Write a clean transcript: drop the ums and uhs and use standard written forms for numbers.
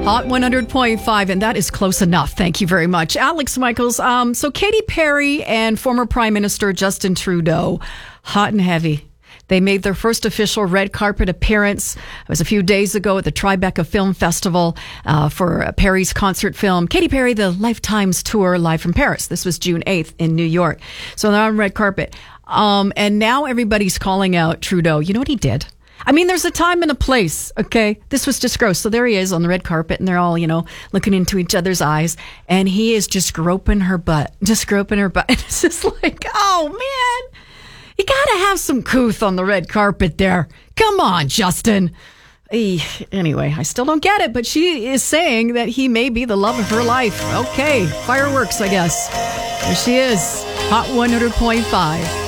Hot 100.5, and that is close enough. Thank you very much. Alex Michaels. So Katy Perry and former Prime Minister Justin Trudeau, hot and heavy. They made their first official red carpet appearance. It was a few days ago at the Tribeca Film Festival for Perry's concert film, Katy Perry, The Lifetimes Tour, live from Paris. This was June 8th in New York. So they're on red carpet. And now everybody's calling out Trudeau. You know what he did? I mean, there's a time and a place, okay? This was just gross. So there he is on the red carpet, and they're all, looking into each other's eyes, and he is just groping her butt. And it's just like, oh, man, you gotta have some couth on the red carpet there. Come on, Justin. Anyway, I still don't get it, but she is saying that he may be the love of her life. Okay, fireworks, I guess. There she is, Hot 100.5.